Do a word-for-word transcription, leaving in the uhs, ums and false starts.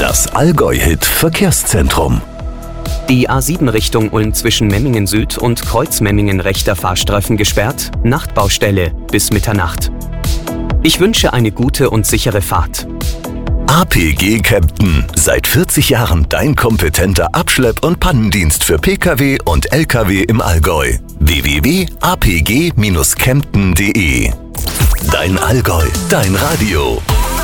Das Allgäu-Hit Verkehrszentrum. Die A sieben Richtung Ulm zwischen Memmingen Süd und Kreuz-Memmingen rechter Fahrstreifen gesperrt, Nachtbaustelle bis Mitternacht. Ich wünsche eine gute und sichere Fahrt. A P G Kempten. Seit vierzig Jahren dein kompetenter Abschlepp- und Pannendienst für Pkw und Lkw im Allgäu. w w w punkt a p g Bindestrich kempten punkt de. Dein Allgäu, dein Radio.